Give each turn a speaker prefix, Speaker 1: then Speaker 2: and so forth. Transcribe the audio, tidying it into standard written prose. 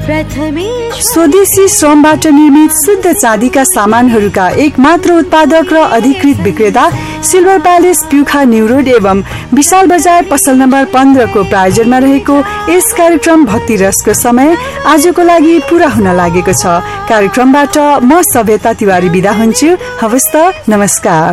Speaker 1: स्वदेशी श्रमबाट निर्मित शुद्ध चाँदीका सामानहरूका एक मात्र उत्पादक र अधिकृत विक्रेता सिल्भर प्यालेस प्युखा न्यू रोड एवं विशाल बजार पसल नम्बर 15 को प्रायोजनमा रहेको यस कार्यक्रम भक्ति रसको समय आजको लागि पूरा हुन लागेको छ। कार्यक्रमबाट म सभ्यता तिवारी बिदा हुन्छु। हवस् त, नमस्कार।